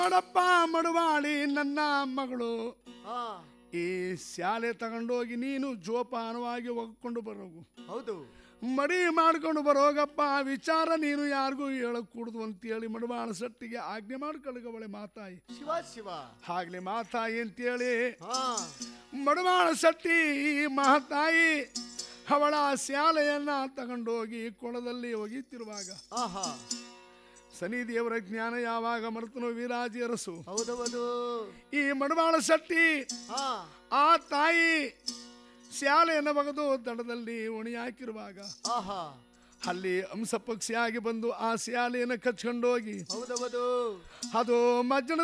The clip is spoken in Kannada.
ನೋಡಪ್ಪ ಮಡವಾಳಿ ನನ್ನ ಮಗಳು ಹಾ ಈ ಶಾಲೆ ತಗೊಂಡೋಗಿ ನೀನು ಜೋಪಾನವಾಗಿ ಒಗ್ಕೊಂಡು ಬರೋಗು. ಹೌದು. ಮಡಿ ಮಾಡ್ಕೊಂಡು ಬರೋಗಪ್ಪ. ವಿಚಾರ ನೀನು ಯಾರಿಗೂ ಹೇಳಕ್ ಕೂಡುದು ಅಂತೇಳಿ ಮಡವಾಳ ಶೆಟ್ಟಿಗೆ ಆಜ್ಞೆ ಮಾಡ್ಕೊಳಗವಳೆ ಮಾತಾಯಿ. ಶಿವ ಶಿವ. ಆಗ್ಲಿ ಮಾತಾಯಿ ಅಂತೇಳಿ ಹಾ ಮಡವಾಳ ಶೆಟ್ಟಿ ಮಹಾತಾಯಿ ಅವಳ ಶಾಲೆಯನ್ನ ತಗೊಂಡೋಗಿ ಕೊಳದಲ್ಲಿ ಒಗಿತಿರುವಾಗ ಆಹಾ ಶನಿ ದೇವರ ಜ್ಞಾನ ಯಾವಾಗ ಮರ್ತನೋ ವೀರಾಜಿ ಅರಸು. ಹೌದೌದು. ಈ ಮಡವಾಳ ಶೆಟ್ಟಿ ಹಾ ಆ ತಾಯಿ ಶಾಲೆಯನ್ನು ಬಗೆದು ದಡದಲ್ಲಿ ಒಣಿ ಹಾಕಿರುವಾಗ ಆಹಾ ಅಲ್ಲಿ ಹಂಸ ಪಕ್ಷಿಯಾಗಿ ಬಂದು ಆ ಶಾಲೆಯನ್ನು ಕಚ್ಕೊಂಡೋಗಿ ಹೌದೌದು. ಅದು ಮಜ್ಜನ